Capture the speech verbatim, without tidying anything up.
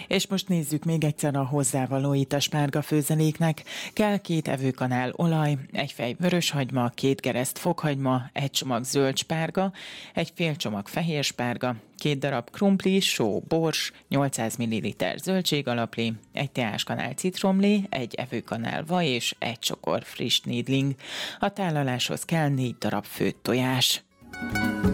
És most nézzük még egyszer a hozzávalóit a spárga főzeléknek. Kell két evőkanál olaj, egy fej vöröshagyma, két gereszt fokhagyma, egy csomag zöld spárga, egy fél csomag fehér spárga, két darab krumpli, só, bors, nyolcszáz milliliter zöldségalapli, egy teáskanál citromlé, egy evőkanál vaj és egy csokor friss nédling. A tálaláshoz kell négy darab főtt tojás.